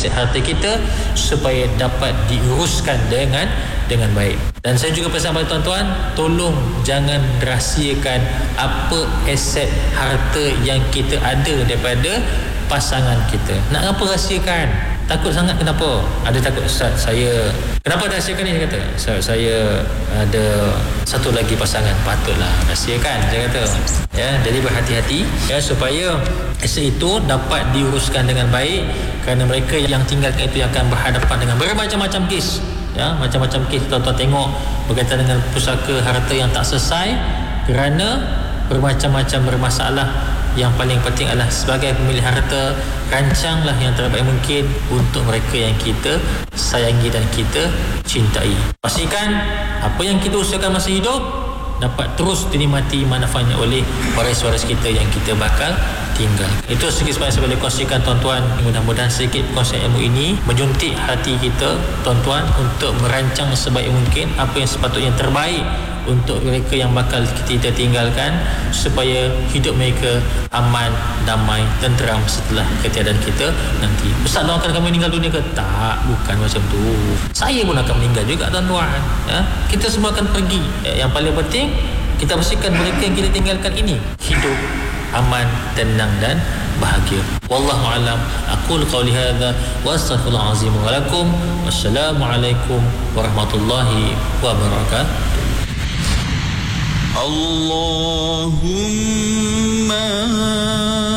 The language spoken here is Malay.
aset harta kita supaya dapat diuruskan dengan baik. Dan saya juga pesan pada tuan-tuan, tolong jangan rahsiakan apa aset harta yang kita ada daripada pasangan kita. Nak apa rahsiakan? Takut sangat kenapa? Ada takut, Ustaz, saya kenapa rahsiakan ni? Dia kata, saya ada satu lagi pasangan. Patutlah rahsiakan, saya kata. Ya, jadi berhati-hati ya, supaya aset itu dapat diuruskan dengan baik, kerana mereka yang tinggalkan itu akan berhadapan dengan bermacam-macam kes. Ya, macam-macam kes tuan-tuan tengok berkaitan dengan pusaka harta yang tak selesai kerana bermacam-macam bermasalah. Yang paling penting adalah sebagai pemilik harta, rancanglah yang terbaik mungkin untuk mereka yang kita sayangi dan kita cintai. Pastikan apa yang kita usahakan masa hidup dapat terus dinikmati manfaatnya oleh waris-waris kita yang kita bakal tinggal. Itu sedikit sebanyak saya boleh kongsikan tuan-tuan. Mudah-mudahan sedikit perkongsian ilmu ini menjuntik hati kita tuan-tuan untuk merancang sebaik mungkin apa yang sepatutnya terbaik untuk mereka yang bakal kita tinggalkan, supaya hidup mereka aman, damai, tenteram setelah ketiadaan kita nanti. Ustaz, doakan kami meninggal dunia ke? Tak, bukan macam tu. Saya pun akan meninggal juga tuan-tuan. Ya? Kita semua akan pergi. Yang paling penting kita pastikan mereka yang kita tinggalkan ini hidup aman, tenang dan bahagia. Wallahu alam. Aqul qawli hadza wa astaghfirullahal azim wa lakum. Wassalamualaikum warahmatullahi wabarakatuh. Allahumma